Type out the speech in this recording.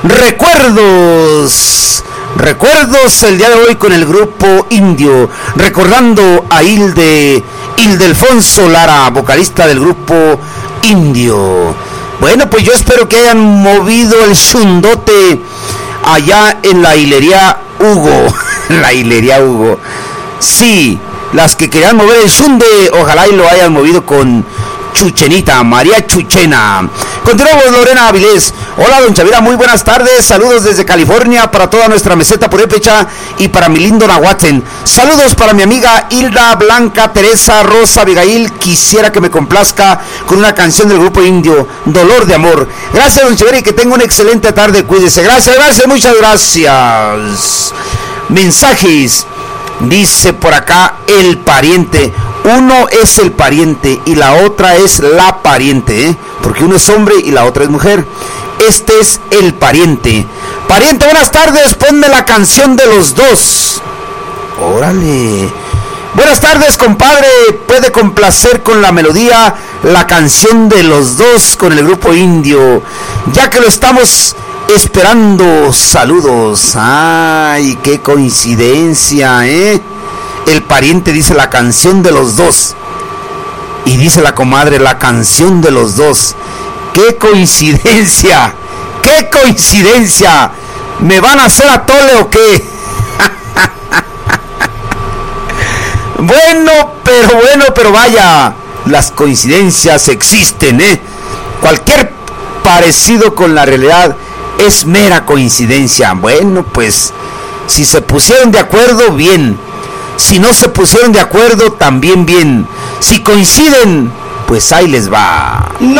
Recuerdos el día de hoy con el grupo Indio, recordando a Ildefonso Lara, vocalista del grupo Indio. Bueno, pues yo espero que hayan movido el chundote allá en la hilería Hugo. Sí, las que querían mover el chunde, ojalá y lo hayan movido con Chuchenita, María Chuchena. Continuamos, Lorena Avilés. Hola, don Chavira, muy buenas tardes. Saludos desde California para toda nuestra meseta purépecha y para mi lindo Nahuatzen. Saludos para mi amiga Hilda, Blanca, Teresa, Rosa, Abigail. Quisiera que me complazca con una canción del grupo Indio, Dolor de Amor. Gracias, don Chavira, y que tenga una excelente tarde. Cuídese. Gracias, muchas gracias. Mensajes. Dice por acá el pariente. Uno es el pariente y la otra es la pariente, ¿eh? Porque uno es hombre y la otra es mujer. Este es el pariente. Pariente, buenas tardes, ponme la canción de los dos. Órale. Buenas tardes, compadre. Puede complacer con la melodía la canción de los dos con el grupo Indio, ya que lo estamos esperando. Saludos. Ay, qué coincidencia, ¿eh? El pariente dice la canción de los dos. Y dice la comadre la canción de los dos. ¡Qué coincidencia! ¡Qué coincidencia! ¿Me van a hacer atole o qué? Bueno, pero vaya. Las coincidencias existen, ¿eh? Cualquier parecido con la realidad es mera coincidencia. Bueno, pues si se pusieron de acuerdo, bien. Si no se pusieron de acuerdo, también bien. Si coinciden, pues ahí les va. No